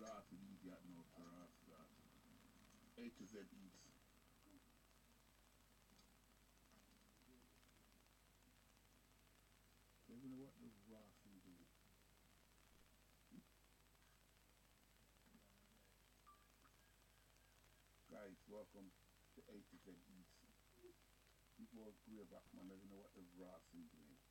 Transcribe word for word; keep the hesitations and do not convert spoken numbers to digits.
blasted idiot now for us that. A to Z Eats. So you know what the Rossi do? Guys, welcome to A to Z Eats. Before Greyback man, I don't know what the Rossi doing.